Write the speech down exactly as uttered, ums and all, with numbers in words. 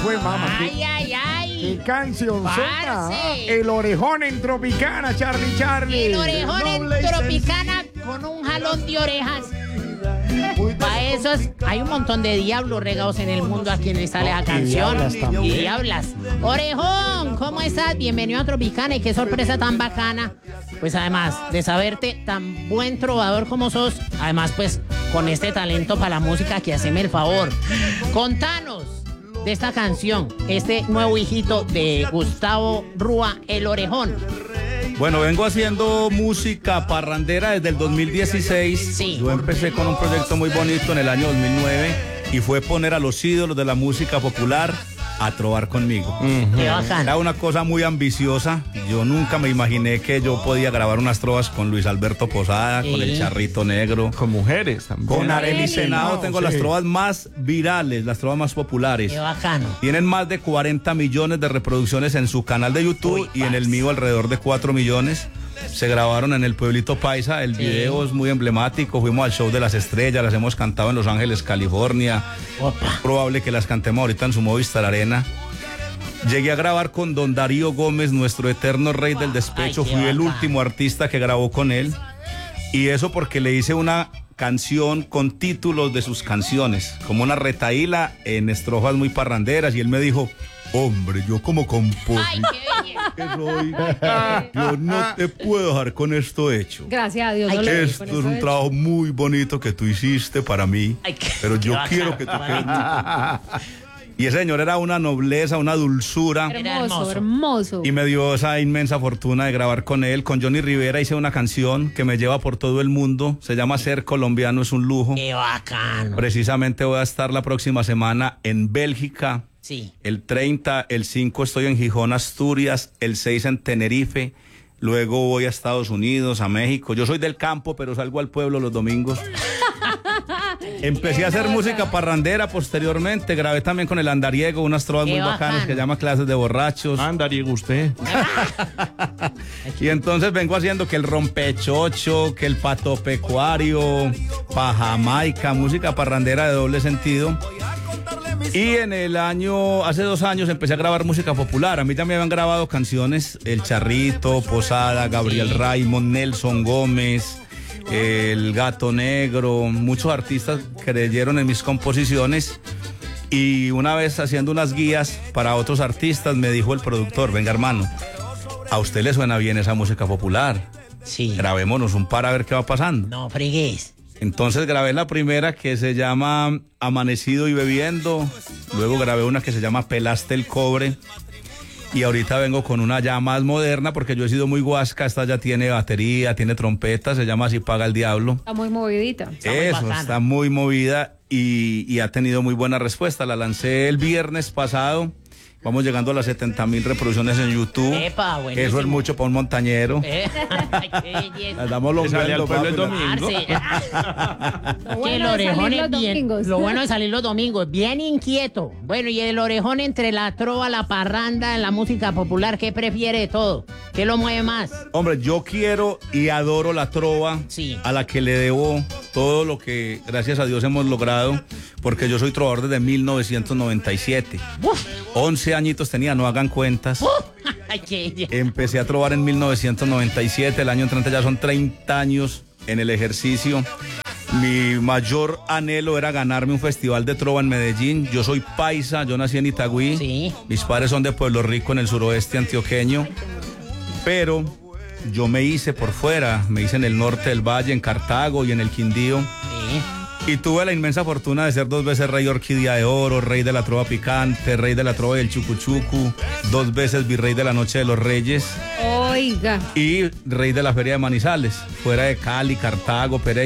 fue, mamá? Ay, ay, ay. ¡Qué canción! Parce. El orejón en Tropicana, Charlie Charlie. El orejón en Tropicana con un jalón de orejas. Para eso es- hay un montón de diablos regados en el mundo a quien le sale la canción. diablas también. Y diablas. Orejón, ¿cómo estás? Bienvenido a Tropicana y qué sorpresa tan bacana. Pues además de saberte tan buen trovador como sos, además pues con este talento para la música que haceme el favor. Contanos de esta canción, este nuevo hijito de Gustavo Rúa, El Orejón. Bueno, vengo haciendo música parrandera desde el dos mil dieciséis. Sí. Yo empecé con un proyecto muy bonito en el año dos mil nueve y fue poner a los ídolos de la música popular a trobar conmigo. Qué bacano. Era una cosa muy ambiciosa. Yo nunca me imaginé que yo podía grabar unas trovas con Luis Alberto Posada, Sí. con el Charrito Negro, Con mujeres también. con Arely Senado. No, Tengo sí. las trovas más virales, las trovas más populares. Qué bacano. Tienen más de cuarenta millones de reproducciones en su canal de YouTube. Uy, y en el parce. mío alrededor de cuatro millones. Se grabaron en el pueblito Paisa. El Sí. video es muy emblemático. Fuimos al show de las estrellas, las hemos cantado en Los Ángeles, California. Opa. Probable que las cantemos ahorita en su Movistar Arena. Llegué a grabar con don Darío Gómez, nuestro eterno rey del despecho. Ay, qué Fui el bacán. último artista que grabó con él. Y eso porque le hice una canción con títulos de sus canciones, como una retaíla en estrofas muy parranderas. Y él me dijo, hombre, yo como Ay, compositor qué belleza. que soy, yo no te puedo dejar con esto hecho. Gracias a Dios. Ay, no lo vi Esto con es eso un hecho. trabajo muy bonito que tú hiciste para mí, Ay, qué- pero qué yo bacano. quiero que tú quedes muy... Y ese señor era una nobleza, una dulzura. Era Hermoso, hermoso. hermoso. Y me dio esa inmensa fortuna de grabar con él. Con Johnny Rivera hice una canción que me lleva por todo el mundo. Se llama Ser Colombiano es un lujo. Qué bacano. Precisamente voy a estar la próxima semana en Bélgica. Sí. El treinta, el cinco estoy en Gijón, Asturias. El seis en Tenerife. Luego voy a Estados Unidos, a México. Yo soy del campo, pero salgo al pueblo los domingos. Empecé a hacer música parrandera posteriormente. Grabé también con el Andariego unas trovas Qué muy bacanas bacano. que se llama Clases de Borrachos. Andariego usted. Y entonces vengo haciendo que el rompechocho, que el pato pecuario, pa' Jamaica, música parrandera de doble sentido. Y en el año, hace dos años empecé a grabar música popular. A mí también me habían grabado canciones, El Charrito, Posada, Gabriel Sí. Raymond, Nelson Gómez, El Gato Negro. Muchos artistas creyeron en mis composiciones. Y una vez haciendo unas guías para otros artistas, me dijo el productor, venga hermano, a usted le suena bien esa música popular. Sí. Grabémonos un par a ver qué va pasando. No fregues. Entonces grabé la primera que se llama Amanecido y Bebiendo. Luego grabé una que se llama Pelaste el Cobre. Y ahorita vengo con una ya más moderna porque yo he sido muy guasca. Esta ya tiene batería, tiene trompeta, se llama Así Paga el Diablo. Está muy movidita. Está muy Eso, bacana. está muy movida y, y ha tenido muy buena respuesta. La lancé el viernes pasado. Vamos llegando a las setenta mil reproducciones en YouTube. Epa, buenísimo. Eso es mucho para un montañero. Eh, Ay, qué belleza. La damos Que sale al longueando, pueblo el papi. domingo. Parce. Lo Que bueno el de orejón salir es los bien. domingos. Lo bueno de salir los domingos, bien inquieto. Bueno, y el orejón entre la trova, la parranda, la música popular, ¿qué prefiere de todo? ¿Qué lo mueve más? Hombre, yo quiero y adoro la trova, Sí. a la que le debo todo lo que gracias a Dios hemos logrado, porque yo soy trovador desde mil novecientos noventa y siete. Uf, once añitos tenía, no hagan cuentas. uf. Ay, qué belleza. Empecé a trovar en mil novecientos noventa y siete, el año entrante ya son treinta años en el ejercicio. Mi mayor anhelo era ganarme un festival de trova en Medellín. Yo soy paisa, yo nací en Itagüí. Sí. Mis padres son de Pueblo Rico, en el suroeste antioqueño. Pero yo me hice por fuera, me hice en el norte del valle, en Cartago y en el Quindío. Sí. Y tuve la inmensa fortuna de ser dos veces rey Orquídea de Oro, rey de la trova picante, rey de la trova del chucuchucu, dos veces virrey de la Noche de los Reyes Oiga. y rey de la Feria de Manizales, fuera de Cali, Cartago, Pereira.